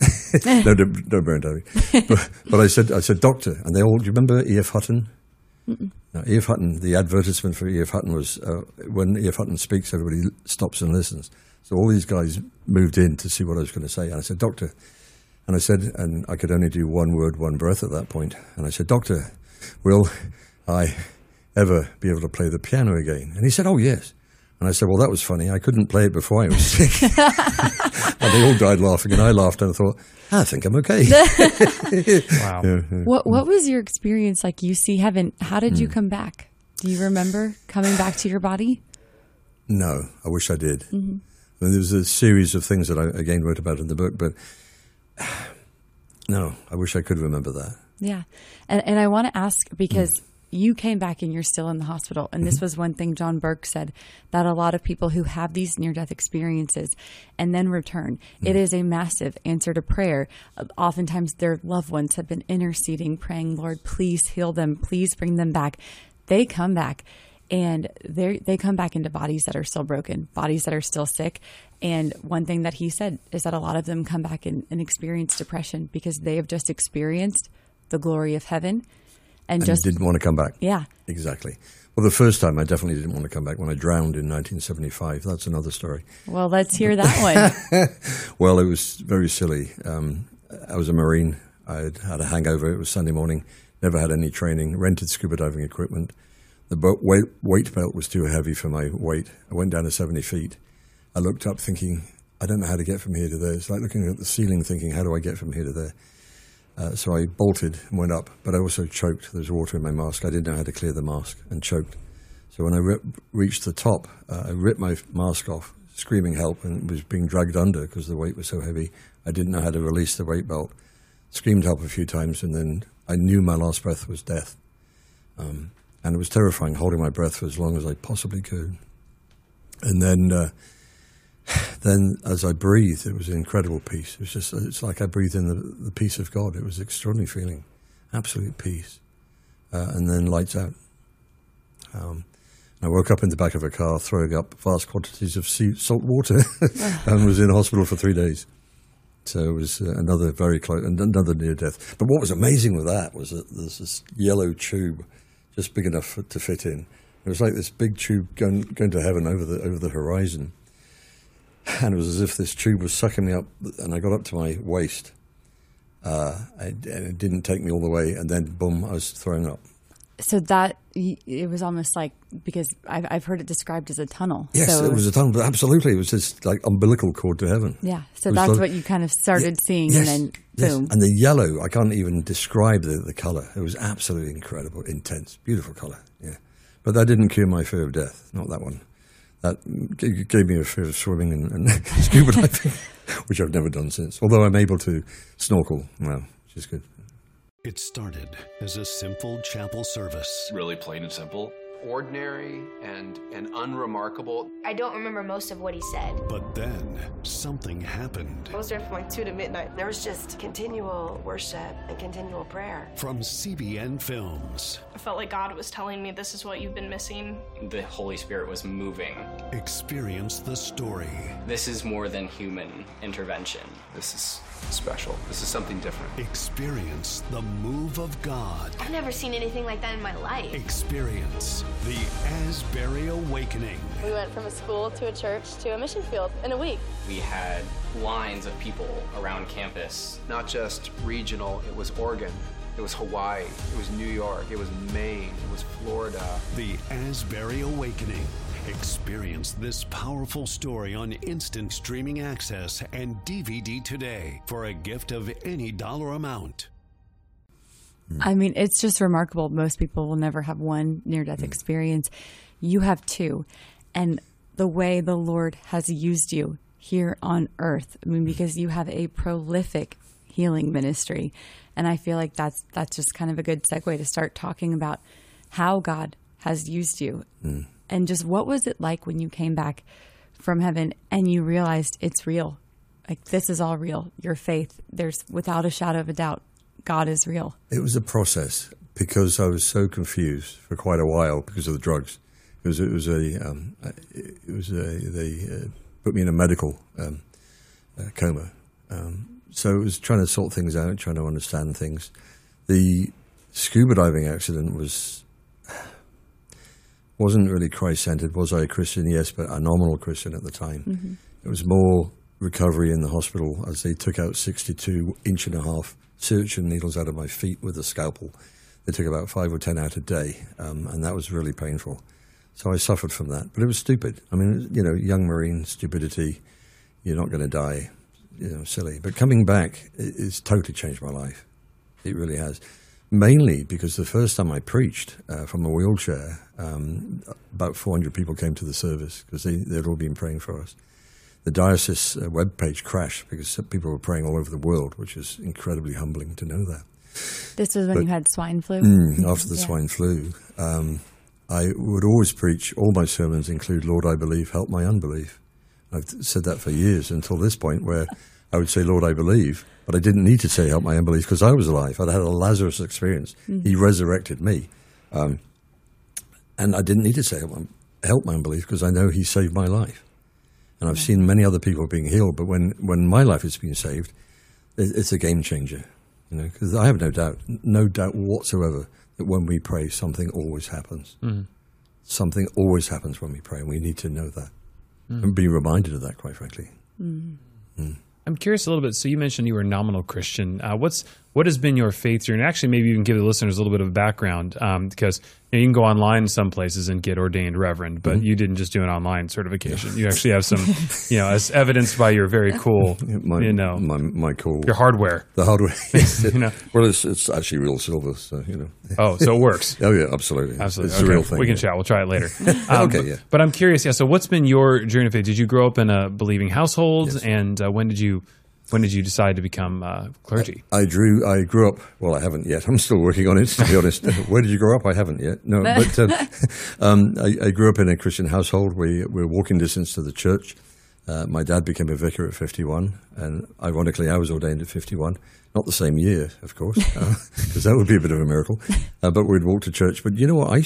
no brain damage. But I said, doctor, and they all. Do you remember E.F. Hutton? Now, E.F. Hutton. The advertisement for E.F. Hutton was when E.F. Hutton speaks, everybody stops and listens. So all these guys moved in to see what I was going to say, and I said, doctor, and I said, and I could only do one word, one breath at that point, and I said, doctor, will I ever be able to play the piano again? And he said, oh yes. And I said, well, that was funny. I couldn't play it before I was sick. And they all died laughing, and I laughed, and I thought, I think I'm okay. Wow. Yeah. What was your experience like? You see heaven. How did you come back? Do you remember coming back to your body? No, I wish I did. Mm-hmm. There was a series of things that I, again, wrote about in the book, but no, I wish I could remember that. Yeah. And I want to ask, because you came back and you're still in the hospital. And this was one thing John Burke said, that a lot of people who have these near-death experiences and then return, it is a massive answer to prayer. Oftentimes their loved ones have been interceding, praying, Lord, please heal them. Please bring them back. They come back. And they come back into bodies that are still broken, bodies that are still sick. And one thing that he said is that a lot of them come back and experience depression because they have just experienced the glory of heaven. And just didn't want to come back. Yeah. Exactly. Well, the first time I definitely didn't want to come back, when I drowned in 1975. That's another story. Well, let's hear that one. Well, it was very silly. I was a Marine. I had a hangover. It was Sunday morning. Never had any training. Rented scuba diving equipment. The weight belt was too heavy for my weight. I went down to 70 feet. I looked up thinking, I don't know how to get from here to there. It's like looking at the ceiling thinking, how do I get from here to there? So I bolted and went up, but I also choked. There was water in my mask. I didn't know how to clear the mask and choked. So when I reached the top, I ripped my mask off, screaming help, and was being dragged under because the weight was so heavy. I didn't know how to release the weight belt. Screamed help a few times, and then I knew my last breath was death. And it was terrifying, holding my breath for as long as I possibly could. And then as I breathed, it was an incredible peace. It was just, it's like I breathed in the peace of God. It was an extraordinary feeling, absolute peace. And then lights out. I woke up in the back of a car throwing up vast quantities of salt water and was in hospital for 3 days. So it was another very close, another near death. But what was amazing with that was that there's this yellow tube just big enough to fit in. It was like this big tube going to heaven over the horizon. And it was as if this tube was sucking me up, and I got up to my waist. And it didn't take me all the way, and then boom, I was throwing up. So that, it was almost like, because I've heard it described as a tunnel. Yes, so, it was a tunnel, but absolutely, it was just like umbilical cord to heaven. Yeah, so that's what you kind of started seeing, yes, and then boom. Yes. And the yellow, I can't even describe the colour. It was absolutely incredible, intense, beautiful colour, yeah. But that didn't cure my fear of death, not that one. That gave me a fear of swimming and scuba diving, which I've never done since. Although I'm able to snorkel now, which is good. It started as a simple chapel service. Really plain and simple. Ordinary and unremarkable. I don't remember most of what he said. But then something happened. I was there from like 2 to midnight. There was just continual worship and continual prayer. From CBN Films. I felt like God was telling me, this is what you've been missing. The Holy Spirit was moving. Experience the story. This is more than human intervention. This is special. This is something different. Experience the move of God. I've never seen anything like that in my life. Experience the Asbury Awakening. We went from a school to a church to a mission field in a week. We had lines of people around campus, not just regional, it was Oregon, it was Hawaii, it was New York, it was Maine, it was Florida. The Asbury Awakening. Experience this powerful story on instant streaming access and DVD today for a gift of any dollar amount. I mean, it's just remarkable. Most people will never have one near-death experience. You have two. And the way the Lord has used you here on earth, I mean, because you have a prolific healing ministry. And I feel like that's just kind of a good segue to start talking about how God has used you. And just what was it like when you came back from heaven and you realized it's real? Like, this is all real. Your faith, there's without a shadow of a doubt, God is real. It was a process because I was so confused for quite a while because of the drugs. They put me in a medical coma. So it was trying to sort things out, trying to understand things. The scuba diving accident wasn't really Christ-centered. Was I a Christian? Yes, but a nominal Christian at the time. Mm-hmm. It was more recovery in the hospital as they took out 62-inch-and-a-half surgeon needles out of my feet with a scalpel. They took about 5 or 10 out a day, and that was really painful. So I suffered from that. But it was stupid. I mean, you know, young Marine stupidity, you're not going to die, you know, silly. But coming back, it's totally changed my life. It really has. Mainly because the first time I preached from a wheelchair, about 400 people came to the service because they'd all been praying for us. The diocese webpage crashed because people were praying all over the world, which is incredibly humbling to know that. This was when you had swine flu? After the swine flu. I would always preach, all my sermons include, Lord, I believe, help my unbelief. I've said that for years until this point where I would say, Lord, I believe, but I didn't need to say help my unbelief because I was alive. I'd had a Lazarus experience. Mm-hmm. He resurrected me. And I didn't need to say help my unbelief because I know he saved my life. And I've seen many other people being healed, but when my life has been saved, it's a game changer. You know, because I have no doubt whatsoever that when we pray, something always happens. Mm-hmm. Something always happens when we pray, and we need to know that and be reminded of that, quite frankly. I'm curious a little bit. So you mentioned you were a nominal Christian. What's What has been your faith journey? Actually, maybe you can give the listeners a little bit of background, because you can go online some places and get ordained reverend, but you didn't just do an online certification. You actually have some, as evidenced by your very cool, my cool, your hardware. The hardware. Well, it's actually real silver, so Oh, so it works. Oh yeah, absolutely. Absolutely. It's a real thing. We can chat. We'll try it later. Okay, yeah. But I'm curious. Yeah. So what's been your journey of faith? Did you grow up in a believing household, and when did you decide to become clergy? I grew up. Well, I haven't yet. I'm still working on it, to be honest. Where did you grow up? I haven't yet. No, but I grew up in a Christian household. We're walking distance to the church. My dad became a vicar at 51, and ironically, I was ordained at 51. Not the same year, of course, because that would be a bit of a miracle. But we'd walk to church. But you know what?